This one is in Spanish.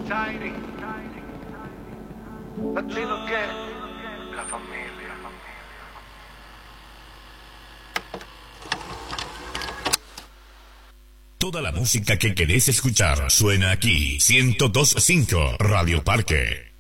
Tiny. Latino que la familia. Toda la música que querés escuchar suena aquí. 102.5 Radio Parque.